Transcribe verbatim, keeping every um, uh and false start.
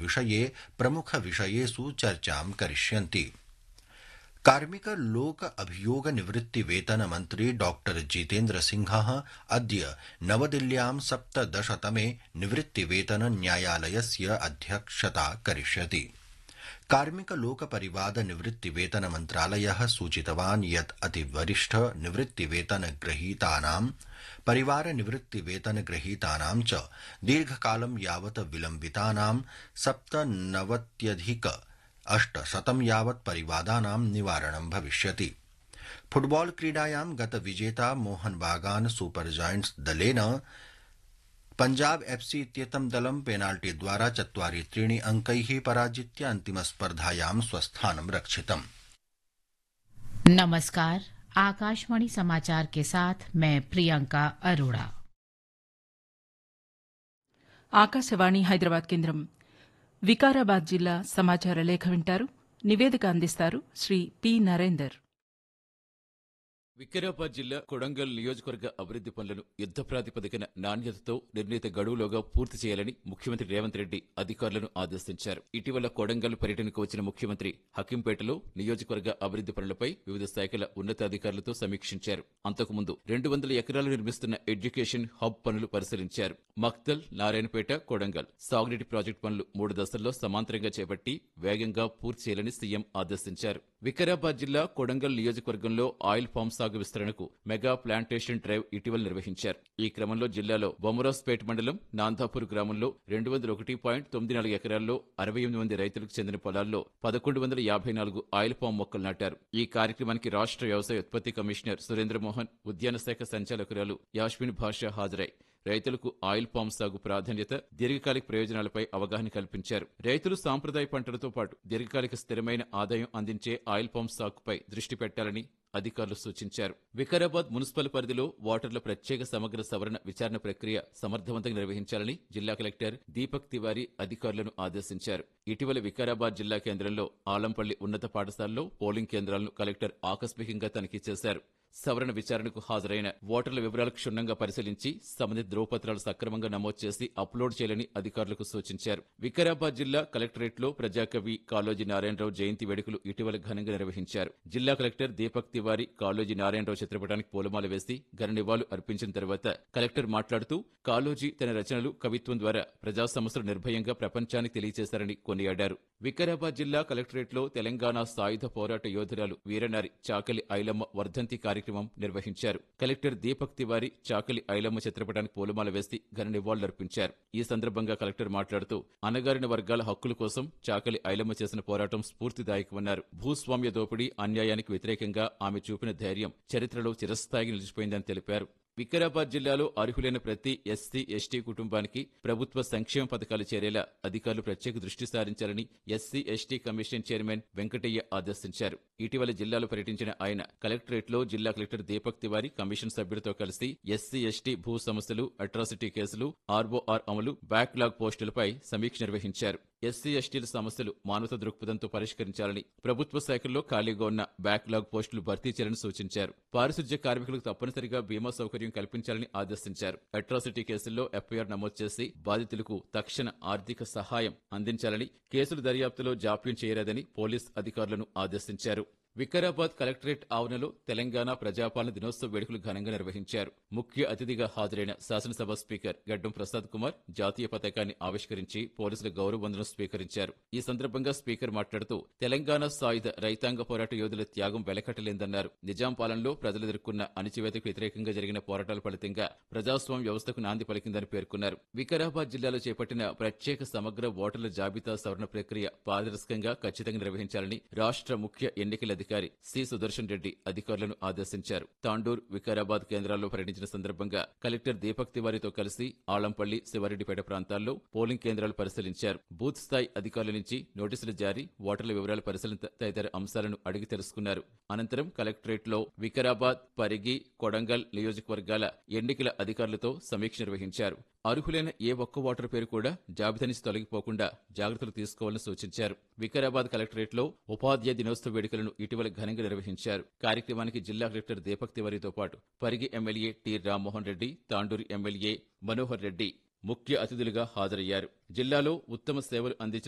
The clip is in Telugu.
विषये प्रमुखविषयेषु चर्चां करिष्यन्ति। कार्मिक लोक अभियोग निवृत्ति वेतन मन्त्री डॉक्टर जितेन्द्र सिंहः अद्य नवदिल्ल्यां सप्तदशतमे निवृत्ति वेतन न्यायालयस्य अध्यक्षता करिष्यति। कार्मिक लोक परिवाद निवृत्ति वेतन मन्त्रालयः सूचितवान् यत् अतिवरिष्ठ निवृत्ति वेतन ग्रहीतानां परिवार निवृत्ति वेतन ग्रहीतानां च दीर्घकालं यावत् विलम्बितानां सप्तनवत्यधिक अष्टशतं यावत् परिवादानां निवारणं भविष्यति। फुटबॉल क्रीडायां गतविजेता मोहन बागान सुपर जायंट्स दलेन पंजाब एफसी इत्येतं दलं पेनाल्टी द्वारा चत्वारि त्रीणि अंकैः पराजित्य अन्तिमस्पर्धायां स्वस्थानं रक्षितम्। नमस्कार, आकाशवाणी समाचार के साथ मैं प्रियंका अरोड़ा। ఆకాశవాణి హైదరాబాద్ కేంద్రం వికారాబాద్ జిల్లా సమాచార లేఖ వింటారు. నివేదిక అందిస్తారు శ్రీ పి నరేందర్. వికారాబాద్ జిల్లా కొడంగల్ నియోజకవర్గ అభివృద్ది పనులను యుద్ద ప్రాతిపదికన నాణ్యతతో నిర్ణీత గడువులోగా పూర్తి చేయాలని ముఖ్యమంత్రి రేవంత్ రెడ్డి అధికారులను ఆదేశించారు. ఇటీవల కొడంగల్ పర్యటనకు వచ్చిన ముఖ్యమంత్రి హకీంపేటలో నియోజకవర్గ అభివృద్ది పనులపై వివిధ శాఖల ఉన్నతాధికారులతో సమీక్షించారు. అంతకుముందు రెండు వందల ఎకరాలు నిర్మిస్తున్న ఎడ్యుకేషన్ హబ్ పనులు పరిశీలించారు. మక్తల్, నారాయణపేట, కొడంగల్ సాగునీటి ప్రాజెక్టు పనులు మూడు దశల్లో సమాంతరంగా చేపట్టి వేగంగా పూర్తి చేయాలని సీఎం ఆదేశించారు. వికారాబాద్ జిల్లా కొడంగల్ నియోజకవర్గంలో ఆయిల్ ఫామ్ సాగు విస్తరణకు మెగా ప్లాంటేషన్ డ్రైవ్ ఇటీవల నిర్వహించారు. ఈ క్రమంలో జిల్లాలో బొమ్మరాజ్పేట్ మండలం నాందాపూర్ గ్రామంలో రెండు వందల ఒకటి పాయింట్ తొమ్మిది నాలుగు ఎకరాల్లో అరవై ఎనిమిది మంది రైతులకు చెందిన పొలాల్లో పదకొండు వందల యాభై నాలుగు ఆయిల్ ఫామ్ మొక్కలు నాటారు. ఈ కార్యక్రమానికి రాష్ట్ర వ్యవసాయ ఉత్పత్తి కమిషనర్ సురేంద్రమోహన్, ఉద్యాన శాఖ సంచాలకురాలు యాస్మిన్ భాషా హాజరై రైతులకు ఆయిల్ పామ్ సాగు ప్రాధాన్యత, దీర్ఘకాలిక ప్రయోజనాలపై అవగాహన కల్పించారు. రైతులు సాంప్రదాయ పంటలతో పాటు దీర్ఘకాలిక స్థిరమైన ఆదాయం అందించే ఆయిల్ పామ్ సాగుపై దృష్టి పెట్టాలని అధికారులు సూచించారు. వికారాబాద్ మున్సిపల్ పరిధిలో ఓటర్ల ప్రత్యేక సమగ్ర సవరణ విచారణ ప్రక్రియ సమర్థవంతంగా నిర్వహించాలని జిల్లా కలెక్టర్ దీపక్ తివారీ అధికారులను ఆదేశించారు. ఇటీవల వికారాబాద్ జిల్లా కేంద్రంలో ఆలంపల్లి ఉన్నత పాఠశాలలో పోలింగ్ కేంద్రాలను కలెక్టర్ ఆకస్మికంగా తనిఖీ చేశారు. సవరణ విచారణకు హాజరైన ఓటర్ల వివరాలు క్షుణ్ణంగా పరిశీలించి సంబంధిత ధ్రువపత్రాలు సక్రమంగా నమోదు చేసి అప్లోడ్ చేయాలని అధికారులకు సూచించారు. వికారాబాద్ జిల్లా కలెక్టరేట్లో ప్రజాకవి కాళోజీ నారాయణరావు జయంతి వేడుకలు ఇటీవల ఘనంగా నిర్వహించారు. జిల్లా కలెక్టర్ దీపక్ తివారీ కాళోజీ నారాయణరావు చిత్రపటానికి పూలమాల వేసి ఘన నివాళులు అర్పించిన తర్వాత కలెక్టర్ మాట్లాడుతూ కాళోజీ తన రచనలు, కవిత్వం ద్వారా ప్రజా సమస్యలు నిర్భయంగా ప్రపంచానికి తెలియజేశారని కొనియాడారు. వికారాబాద్ జిల్లా కలెక్టరేట్లో తెలంగాణ సాయుధ పోరాట యోధురాలు వీరనారి చాకలి ఐలమ్మ వర్ధంతి కార్యక్రమం నిర్వహించారు. కలెక్టర్ దీపక్ తివారీ చాకలి ఐలమ్మ చిత్రపటానికి పూలమాల వేసి ఘన నివాళులర్పించారు. ఈ సందర్భంగా కలెక్టర్ మాట్లాడుతూ అణగారిన వర్గాల హక్కుల కోసం చాకలి ఐలమ్మ చేసిన పోరాటం స్ఫూర్తిదాయకమన్నారు. భూస్వామ్య దోపిడీ, అన్యాయానికి వ్యతిరేకంగా ఆమె చూపిన ధైర్యం చరిత్రలో చిరస్థాయిగా నిలిచిపోయిందని తెలిపారు. వికారాబాద్ జిల్లాలో అర్హులైన ప్రతి ఎస్సీ, ఎస్టీ కుటుంబానికి ప్రభుత్వ సంక్షేమ పథకాలు చేరేలా అధికారులు ప్రత్యేక దృష్టి సారించాలని SC, ST commission chairman Venkataiah ఆదేశించారు. ఇటీవల జిల్లాలో పర్యటించిన ఆయన కలెక్టరేట్లో జిల్లా కలెక్టర్ దీపక్ తివారీ కమిషన్ సభ్యులతో కలిసి ఎస్సీ, ఎస్టీ భూ సమస్యలు, అట్రాసిటీ కేసులు, ఆర్ఓఆర్ అమలు, బ్యాక్లాగ్ పోస్టులపై సమీక్ష నిర్వహించారు. ఎస్సీ, ఎస్టీల సమస్యలు మానవతా దృక్పథంతో పరిష్కరించాలని, ప్రభుత్వ శాఖల్లో ఖాళీగా ఉన్న బ్యాక్లాగ్ పోస్టులు భర్తీ చేయాలని సూచించారు. పారిశుధ్య కార్మికులకు తప్పనిసరిగా బీమా సౌకర్యం కల్పించాలని ఆదేశించారు. అట్రాసిటీ కేసుల్లో ఎఫ్ఐఆర్ నమోదు చేసి బాధితులకు తక్షణ ఆర్థిక సహాయం అందించాలని, కేసుల దర్యాప్తులో జాప్యం చేయరాదని పోలీస్ అధికారులను ఆదేశించారు. వికారాబాద్ కలెక్టరేట్ ఆవరణలో తెలంగాణ ప్రజాపాలన దినోత్సవ వేడుకలు ఘనంగా నిర్వహించారు. ముఖ్య అతిథిగా హాజరైన శాసనసభ స్పీకర్ గడ్డం ప్రసాద్ కుమార్ జాతీయ పతాకాన్ని ఆవిష్కరించి పోలీసుల గౌరవ వందనం స్వీకరించారు. ఈ సందర్భంగా స్పీకర్ మాట్లాడుతూ తెలంగాణ సాయుధ రైతాంగ పోరాట యోధుల త్యాగం వెలకట్టలేదన్నారు. నిజాం పాలనలో ప్రజలు ఎదుర్కొన్న అణచివేతకు వ్యతిరేకంగా జరిగిన పోరాటాల ఫలితంగా ప్రజాస్వామ్య వ్యవస్థకు నాంది పలికిందని పేర్కొన్నారు. వికారాబాద్ జిల్లాలో చేపట్టిన ప్రత్యేక సమగ్ర ఓటర్ల జాబితా సవరణ ప్రక్రియ పారదర్శకంగా, ఖచ్చితంగా నిర్వహించాలని రాష్ట్ర ముఖ్య ఎన్నికల అధికారి సి సుదర్శన్ రెడ్డి అధికారులను ఆదేశించారు. తాండూర్, వికారాబాద్ కేంద్రాల్లో పర్యటించిన సందర్భంగా కలెక్టర్ దీపక్ తివారీతో కలిసి ఆలంపల్లి, శివారెడ్డిపేట ప్రాంతాల్లో పోలింగ్ కేంద్రాలు పరిశీలించారు. బూత్ స్థాయి అధికారుల నుంచి నోటీసులు జారీ, ఓటర్ల వివరాల పరిశీలన తదితర అంశాలను అడిగి తెలుసుకున్నారు. అనంతరం కలెక్టరేట్లో వికారాబాద్, పరిగి, కొడంగల్ నియోజకవర్గాల ఎన్నికల అధికారులతో సమీక్ష నిర్వహించారు. అర్హులైన ఏ ఒక్క ఓటర్ పేరు కూడా జాబితా నుంచి తొలగిపోకుండా జాగ్రత్తలు తీసుకోవాలని సూచించారు. వికారాబాద్ కలెక్టరేట్లో ఉపాధ్యాయ దినోత్సవ వేడుకలను ఇటీవల ఘనంగా నిర్వహించారు. కార్యక్రమానికి జిల్లా కలెక్టర్ దీపక్ తివారీతో పాటు Parigi MLA T Rammohan Reddy, Tandur MLA Manohar Reddy ముఖ్య అతిథులుగా హాజరయ్యారు. జిల్లాలో ఉత్తమ సేవలు అందించిన